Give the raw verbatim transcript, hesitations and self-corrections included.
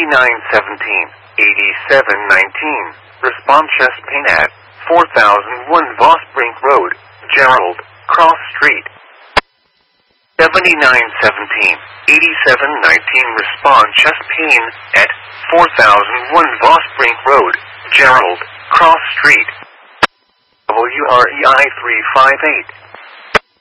seventy-nine seventeen, eighty-seven nineteen. Respond chest pain at four thousand one Vosbrink Road, Gerald, Cross Street. seventy-nine seventeen, eighty-seven nineteen. Respond chest pain at four thousand one Vosbrink Road, Gerald, Cross Street. W R E I three five eight.